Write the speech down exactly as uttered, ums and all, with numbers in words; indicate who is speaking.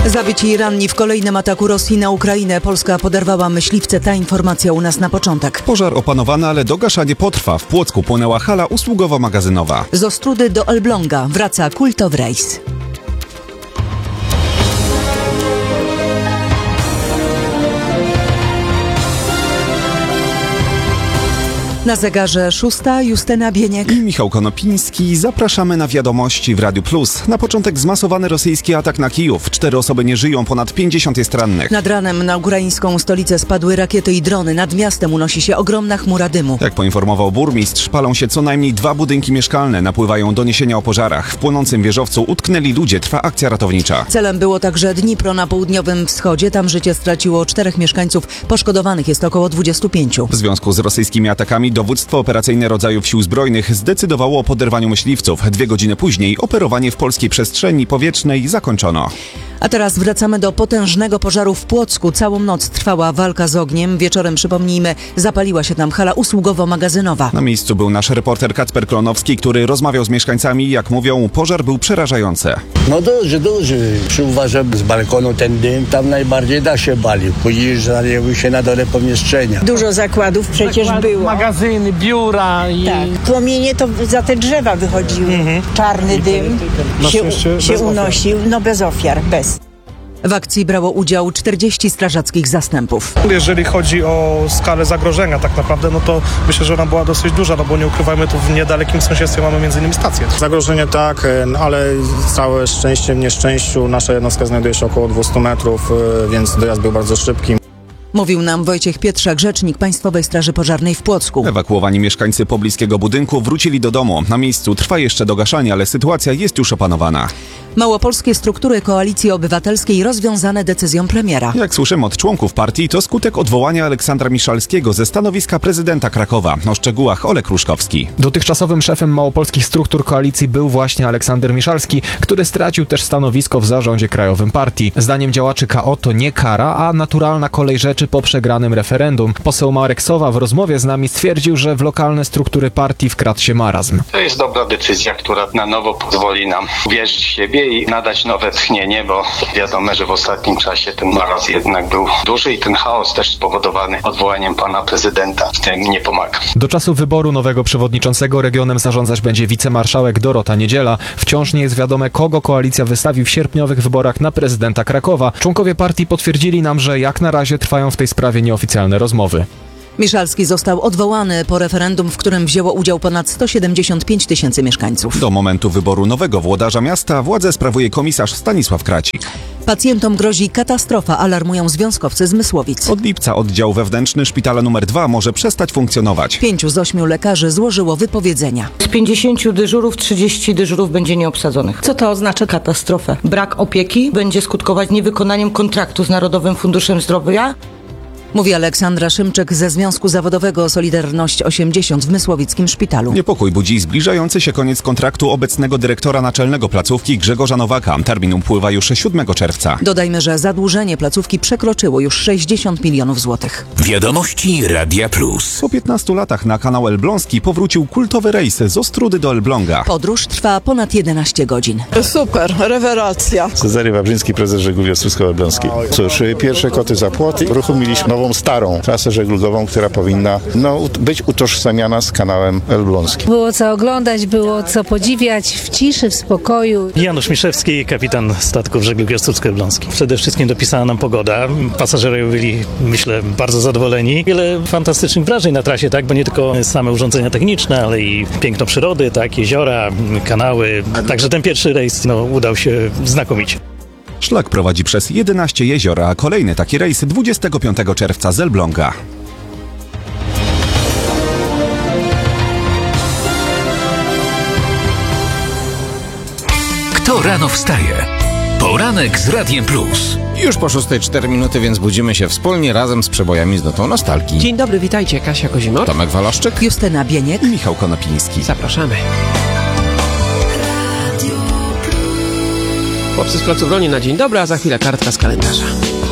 Speaker 1: Zabici i ranni w kolejnym ataku Rosji na Ukrainę. Polska poderwała myśliwce. Ta informacja u nas na początek.
Speaker 2: Pożar opanowany, ale dogaszanie potrwa. W Płocku płonęła hala usługowo-magazynowa.
Speaker 1: Z Ostródy do Elbląga wraca kultowy rejs. Na zegarze szósta, Justyna Bieniek
Speaker 2: i Michał Konopiński. Zapraszamy na wiadomości w Radiu Plus. Na początek zmasowany rosyjski atak na Kijów. Cztery osoby nie żyją, ponad pięćdziesiąt jest rannych.
Speaker 1: Nad ranem na ukraińską stolicę spadły rakiety i drony. Nad miastem unosi się ogromna chmura dymu.
Speaker 2: Jak poinformował burmistrz, palą się co najmniej dwa budynki mieszkalne. Napływają doniesienia o pożarach. W płonącym wieżowcu utknęli ludzie. Trwa akcja ratownicza.
Speaker 1: Celem było także Dnipro na południowym wschodzie. Tam życie straciło czterech mieszkańców. Poszkodowanych jest około dwudziestu pięciu.
Speaker 2: W związku z rosyjskimi atakami Dowództwo Operacyjne Rodzajów Sił Zbrojnych zdecydowało o poderwaniu myśliwców. Dwie godziny później operowanie w polskiej przestrzeni powietrznej zakończono.
Speaker 1: A teraz wracamy do potężnego pożaru w Płocku. Całą noc trwała walka z ogniem. Wieczorem, przypomnijmy, zapaliła się tam hala usługowo-magazynowa.
Speaker 2: Na miejscu był nasz reporter Kacper Klonowski, który rozmawiał z mieszkańcami. Jak mówią, pożar był przerażający.
Speaker 3: No duży, duży. Przyuważam z balkonu ten dym. Tam najbardziej da się bali. Później zajęły się na dole pomieszczenia.
Speaker 4: Dużo zakładów przecież
Speaker 5: Zakłady,
Speaker 4: było.
Speaker 5: Magazyny, biura i...
Speaker 4: Tak. Płomienie to za te drzewa wychodziły. Mhm. Czarny dym się, się unosił. No bez ofiar, bez.
Speaker 1: W akcji brało udział czterdzieści strażackich zastępów.
Speaker 6: Jeżeli chodzi o skalę zagrożenia tak naprawdę, no to myślę, że ona była dosyć duża, no bo nie ukrywajmy, tu w niedalekim sąsiedztwie mamy między innymi stację.
Speaker 7: Zagrożenie tak, ale całe szczęście w nieszczęściu. Nasza jednostka znajduje się około dwieście metrów, więc dojazd był bardzo szybki.
Speaker 1: Mówił nam Wojciech Pietrzak, rzecznik Państwowej Straży Pożarnej w Płocku.
Speaker 2: Ewakuowani mieszkańcy pobliskiego budynku wrócili do domu. Na miejscu trwa jeszcze dogaszanie, ale sytuacja jest już opanowana.
Speaker 1: Małopolskie struktury Koalicji Obywatelskiej rozwiązane decyzją premiera.
Speaker 2: Jak słyszymy od członków partii, to skutek odwołania Aleksandra Miszalskiego ze stanowiska prezydenta Krakowa. O szczegółach Olek Ruszkowski.
Speaker 8: Dotychczasowym szefem małopolskich struktur koalicji był właśnie Aleksander Miszalski, który stracił też stanowisko w zarządzie krajowym partii. Zdaniem działaczy K O to nie kara, a naturalna kolej rzeczy po przegranym referendum. Poseł Marek Sowa w rozmowie z nami stwierdził, że w lokalne struktury partii wkradł się marazm.
Speaker 9: To jest dobra decyzja, która na nowo pozwoli nam wierzyć w siebie i nadać nowe tchnienie, bo wiadomo, że w ostatnim czasie ten marazm jednak był duży i ten chaos też spowodowany odwołaniem pana prezydenta w tym nie pomaga.
Speaker 8: Do czasu wyboru nowego przewodniczącego regionem zarządzać będzie wicemarszałek Dorota Niedziela. Wciąż nie jest wiadome, kogo koalicja wystawi w sierpniowych wyborach na prezydenta Krakowa. Członkowie partii potwierdzili nam, że jak na razie trwają w tej sprawie nieoficjalne rozmowy.
Speaker 1: Miszalski został odwołany po referendum, w którym wzięło udział ponad sto siedemdziesiąt pięć tysięcy mieszkańców.
Speaker 2: Do momentu wyboru nowego włodarza miasta władzę sprawuje komisarz Stanisław Kracik.
Speaker 1: Pacjentom grozi katastrofa, alarmują związkowcy z Mysłowic.
Speaker 2: Od lipca oddział wewnętrzny szpitala numer dwa może przestać funkcjonować.
Speaker 1: Pięciu z ośmiu lekarzy złożyło wypowiedzenia.
Speaker 10: Z pięćdziesięciu dyżurów trzydzieści dyżurów będzie nieobsadzonych. Co to oznacza? Katastrofę. Brak opieki będzie skutkować niewykonaniem kontraktu z Narodowym Funduszem Zdrowia.
Speaker 1: Mówi Aleksandra Szymczyk ze Związku Zawodowego Solidarność osiemdziesiąt w Mysłowickim Szpitalu.
Speaker 2: Niepokój budzi zbliżający się koniec kontraktu obecnego dyrektora naczelnego placówki Grzegorza Nowaka. Termin upływa już siódmego czerwca.
Speaker 1: Dodajmy, że zadłużenie placówki przekroczyło już sześćdziesiąt milionów złotych.
Speaker 11: Wiadomości Radia Plus.
Speaker 2: Po piętnastu latach na kanał Elbląski powrócił kultowy rejs z Ostródy do Elbląga.
Speaker 1: Podróż trwa ponad jedenaście godzin.
Speaker 12: Super, rewelacja.
Speaker 13: Cezary Wawrzyński, prezes żeglugi Ostrówsko-Elbląskiej. Cóż, pierwsze koty za płot. W ruchu mieliśmy nową, starą trasę żeglugową, która powinna no, być utożsamiana z kanałem elbląskim.
Speaker 14: Było co oglądać, było co podziwiać w ciszy, w spokoju.
Speaker 15: Janusz Miszewski, kapitan statków żeglugi Ostrówko-Elbląskiej. Przede wszystkim dopisała nam pogoda. Pasażerowie byli, myślę, bardzo zadowoleni. Wiele fantastycznych wrażeń na trasie, tak, bo nie tylko same urządzenia techniczne, ale i piękno przyrody, tak, jeziora, kanały. Także ten pierwszy rejs no, udał się znakomicie.
Speaker 2: Szlak prowadzi przez jedenaście jezior, a kolejny taki rejs dwudziestego piątego czerwca z Elbląga.
Speaker 11: Kto rano wstaje? Poranek z Radiem Plus.
Speaker 16: Już po szóstej cztery minuty, więc budzimy się wspólnie razem z przebojami z nutą nostalgii.
Speaker 17: Dzień dobry, witajcie. Kasia Kozimor,
Speaker 2: Tomek Waloszczyk,
Speaker 1: Justyna Bieniek
Speaker 2: i Michał Konopiński.
Speaker 17: Zapraszamy. Chłopcy z placu broni na dzień dobry, a za chwilę kartka z kalendarza.